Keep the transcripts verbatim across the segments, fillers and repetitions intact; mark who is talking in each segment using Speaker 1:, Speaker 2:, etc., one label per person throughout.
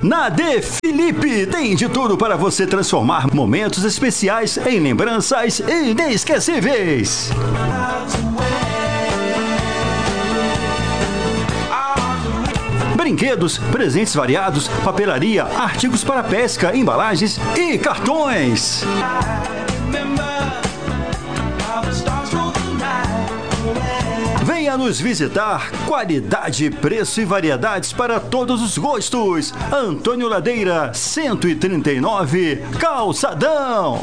Speaker 1: Na De Felipe tem de tudo para você transformar momentos especiais em lembranças inesquecíveis. Brinquedos, presentes variados, papelaria, artigos para pesca, embalagens e cartões. Venha nos visitar. Qualidade, preço e variedades para todos os gostos. Antônio Ladeira, cento e trinta e nove, Calçadão.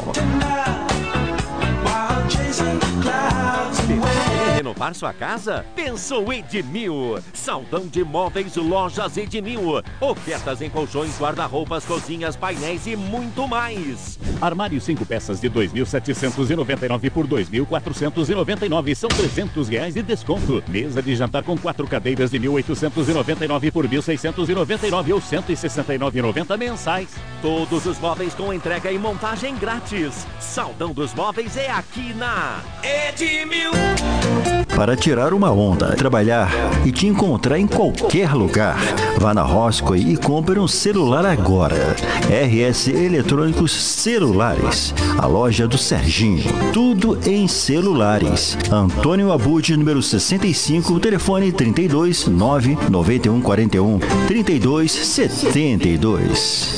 Speaker 2: Renovar sua casa? Pensou Edmil. Saldão de móveis, lojas Edmil. Ofertas em colchões, guarda-roupas, cozinhas, painéis e muito mais.
Speaker 3: Armário cinco peças de dois mil setecentos e noventa e nove por dois mil quatrocentos e noventa e nove. São trezentos reais de desconto. Mesa de jantar com quatro cadeiras de mil oitocentos e noventa e nove por mil seiscentos e noventa e nove ou cento e sessenta e nove reais e noventa centavos mensais.
Speaker 2: Todos os móveis com entrega e montagem grátis. Saldão dos móveis é aqui na Edmil.
Speaker 1: Para tirar uma onda, trabalhar e te encontrar em qualquer lugar, vá na Roscoe e compre um celular agora. R S Eletrônicos Celulares, a loja do Serginho. Tudo em celulares. Antônio Abud, número sessenta e cinco, telefone trinta e dois, nove noventa e um quarenta e um, trinta e dois, setenta e dois.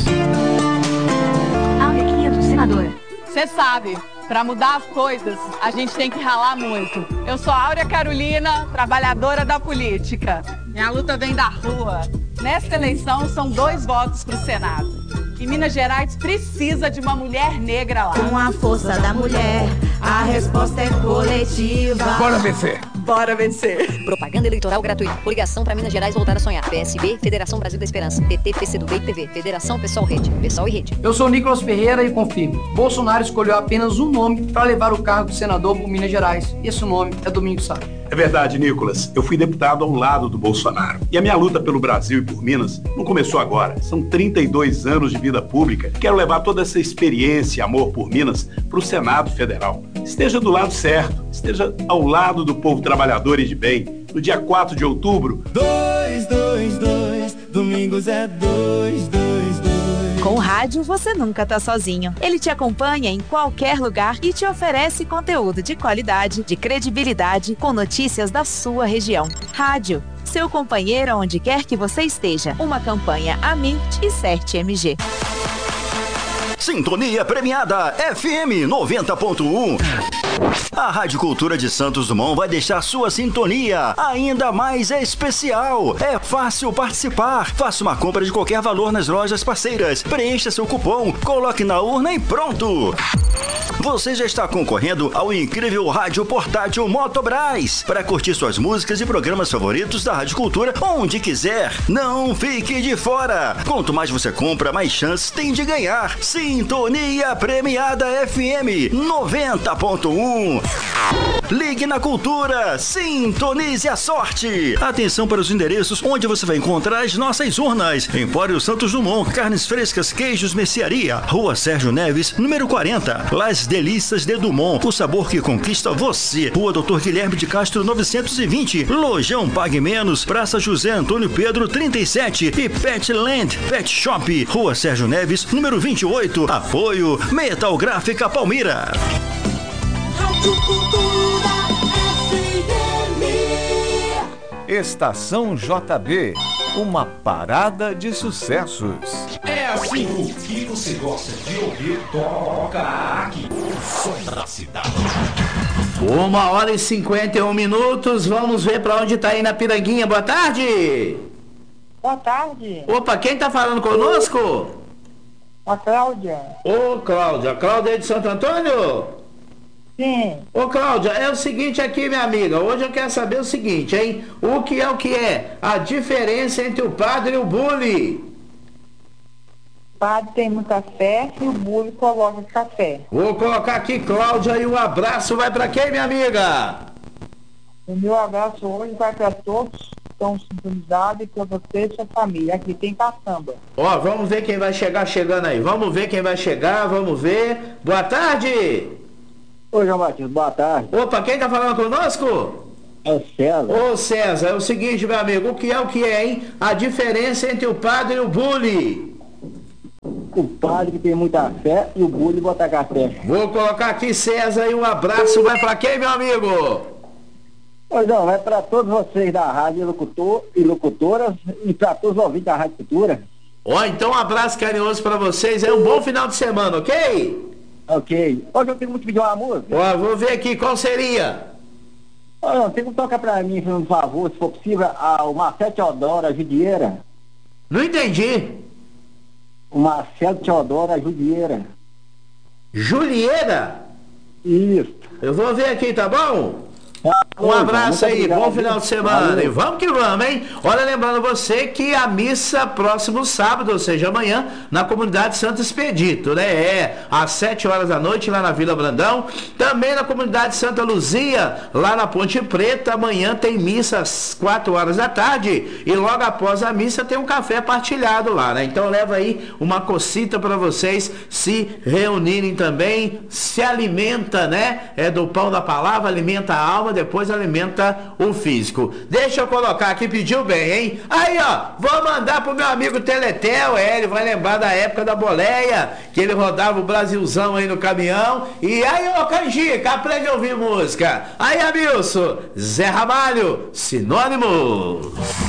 Speaker 4: Aurequinha do senador.
Speaker 5: Você sabe, para mudar as coisas, a gente tem que ralar muito. Eu sou Áurea Carolina, trabalhadora da política. Minha luta vem da rua. Nesta eleição, são dois votos para o Senado. E Minas Gerais precisa de uma mulher negra lá.
Speaker 6: Com a força da mulher, a resposta é coletiva.
Speaker 7: Bora vencer!
Speaker 5: Bora vencer!
Speaker 8: Propaganda eleitoral gratuita. Coligação para Minas Gerais voltar a sonhar. P S B, Federação Brasil da Esperança. P T, P C do B e P V. Federação Pessoal Rede. Pessoal e Rede.
Speaker 9: Eu sou Nicolas Ferreira e confirmo. Bolsonaro escolheu apenas um nome para levar o cargo de senador por Minas Gerais. E esse nome é Domingos Sá.
Speaker 7: É verdade, Nicolas. Eu fui deputado ao lado do Bolsonaro. E a minha luta pelo Brasil e por Minas não começou agora. São trinta e dois anos de vida pública. Quero levar toda essa experiência e amor por Minas para o Senado Federal. Esteja do lado certo. Esteja ao lado do povo trabalhador e de bem. No dia quatro de outubro...
Speaker 10: dois, dois, dois, Domingos é dois, dois, dois.
Speaker 11: Com o rádio, você nunca tá sozinho. Ele te acompanha em qualquer lugar e te oferece conteúdo de qualidade, de credibilidade, com notícias da sua região. Rádio, seu companheiro onde quer que você esteja. Uma campanha Amint e Cert M G.
Speaker 1: Sintonia premiada F M noventa ponto um. A Rádio Cultura de Santos Dumont vai deixar sua sintonia ainda mais especial. É fácil participar. Faça uma compra de qualquer valor nas lojas parceiras. Preencha seu cupom, coloque na urna e pronto. Você já está concorrendo ao incrível rádio portátil Motobras para curtir suas músicas e programas favoritos da Rádio Cultura onde quiser. Não fique de fora. Quanto mais você compra, mais chances tem de ganhar. Sintonia premiada F M noventa ponto um. Ligue na Cultura, sintonize a sorte. Atenção para os endereços onde você vai encontrar as nossas urnas. Empório Santos Dumont, carnes frescas, queijos, mercearia. Rua Sérgio Neves, número quarenta. Las Delícias de Dumont, o sabor que conquista você. Rua Doutor Guilherme de Castro, novecentos e vinte. Lojão Pague Menos, Praça José Antônio Pedro, trinta e sete. E Petland Pet Shop, Rua Sérgio Neves, número vinte e oito. Apoio Metal Gráfica Palmira.
Speaker 12: Estação J B, uma parada de sucessos.
Speaker 13: É assim, o que você gosta de ouvir, toca aqui. O som da cidade.
Speaker 14: Uma hora e cinquenta e um minutos, vamos ver pra onde tá aí na Piranguinha. Boa tarde.
Speaker 15: Boa tarde.
Speaker 14: Opa, quem tá falando conosco?
Speaker 15: A Cláudia.
Speaker 14: Ô, Cláudia, a Cláudia é de Santo Antônio?
Speaker 15: Sim.
Speaker 14: Ô, Cláudia, é o seguinte aqui, minha amiga, hoje eu quero saber o seguinte, hein? O que é o que é? A diferença entre o padre e o bully.
Speaker 15: O padre tem muita fé e o bully coloca café.
Speaker 14: Vou colocar aqui, Cláudia, e o abraço vai pra quem, minha amiga?
Speaker 15: O meu abraço hoje vai pra todos que estão sintonizados e pra você e sua família. Aqui tem caçamba.
Speaker 14: Ó, vamos ver quem vai chegar chegando aí. Vamos ver quem vai chegar, vamos ver. Boa tarde.
Speaker 16: Oi, João Batista, boa tarde.
Speaker 14: Opa, quem tá falando conosco?
Speaker 16: É o César.
Speaker 14: Ô, César, é o seguinte, meu amigo, o que é o que é, hein? A diferença entre o padre e o bully.
Speaker 16: compadre que tem muita fé e o bullying botar café.
Speaker 14: Vou colocar aqui, César, e um abraço. Vai pra quem, meu amigo?
Speaker 16: Pois não, vai pra todos vocês da rádio locutor e locutoras e pra todos os ouvintes da Rádio Cultura.
Speaker 14: Ó, então um abraço carinhoso pra vocês. É um bom final de semana, ok?
Speaker 16: Ok. Hoje eu tenho muito pedir uma música.
Speaker 14: Ó, vou ver aqui, qual seria?
Speaker 16: Ó, não, tem que tocar pra mim, por favor, se for possível, a, o Marcelo Teodoro, a Judieira.
Speaker 14: Não entendi.
Speaker 16: O Marcelo Teodoro, a Judieira.
Speaker 14: Julieira?
Speaker 16: Isso.
Speaker 14: Eu vou ver aqui, tá bom? Um abraço aí, obrigado, bom final de semana. Valeu. E vamos que vamos, hein? Olha, lembrando você que a missa próximo sábado, ou seja, amanhã, na comunidade Santo Expedito, né? É às sete horas da noite lá na Vila Brandão. Também na comunidade Santa Luzia, lá na Ponte Preta. Amanhã tem missa às quatro horas da tarde. E logo após a missa tem um café partilhado lá, né? Então leva aí uma cocita para vocês se reunirem também. Se alimenta, né? É do pão da palavra, alimenta a alma, depois alimenta o físico. Deixa eu colocar aqui, pediu bem, hein? Aí, ó, vou mandar pro meu amigo Teletel, é, ele vai lembrar da época da boleia, que ele rodava o Brasilzão aí no caminhão. E aí, ô Canjica, aprende a ouvir música. Aí, Amilson, Zé Ramalho, Sinônimo.